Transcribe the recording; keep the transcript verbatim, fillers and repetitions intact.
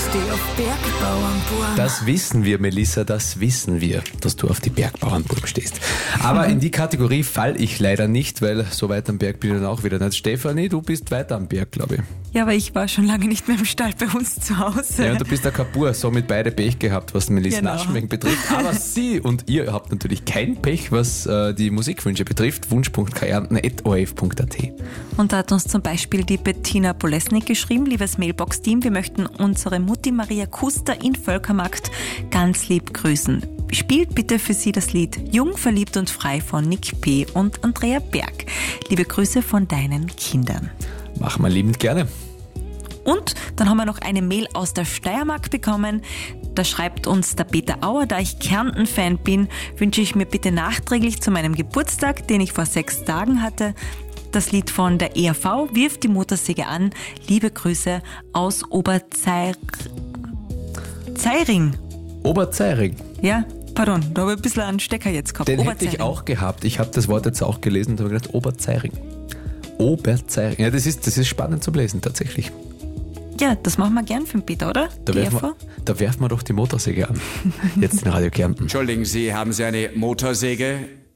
steh auf Bergbauernburm. Das wissen wir, Melissa, das wissen wir, dass du auf die Bergbauernburm stehst. Aber in die Kategorie fall ich leider nicht, weil so weit am Berg bin ich dann auch wieder nicht. Stefanie, du bist weiter am Berg, glaube ich. Ja, aber ich war schon lange nicht mehr im Stall bei uns zu Hause. Ja, und du bist der Kapur, somit beide Pech gehabt, was Melissa Genau. Naschenweg betrifft. Aber sie und ihr habt natürlich kein Pech, was äh, die Musikwünsche betrifft. wunsch punkt kärnten at o r f punkt a t. Und da hat uns zum Beispiel die Bettina Polesnik geschrieben, liebes Mailbox-Team, wir möchten unsere Mutti Maria Kuster in Völkermarkt ganz lieb grüßen. Spielt bitte für sie das Lied Jung, verliebt und frei von Nick P. und Andrea Berg. Liebe Grüße von deinen Kindern. Machen wir liebend gerne. Und dann haben wir noch eine Mail aus der Steiermark bekommen. Da schreibt uns der Peter Auer, da ich Kärnten-Fan bin, wünsche ich mir bitte nachträglich zu meinem Geburtstag, den ich vor sechs Tagen hatte, das Lied von der E R V, Wirf die Motorsäge an. Liebe Grüße aus Oberzeiring. Oberzeiring. Ja, pardon, da habe ich ein bisschen einen Stecker jetzt gehabt. Den hätte ich auch gehabt. Ich habe das Wort jetzt auch gelesen und habe gedacht, Oberzeiring. Oberzeiring. Ja, das ist, das ist spannend zu lesen, tatsächlich. Ja, das machen wir gern für den Peter, oder? Da werfen, wir, da werfen wir doch die Motorsäge an. Jetzt in Radio Kärnten. Entschuldigen Sie, haben Sie eine Motorsäge?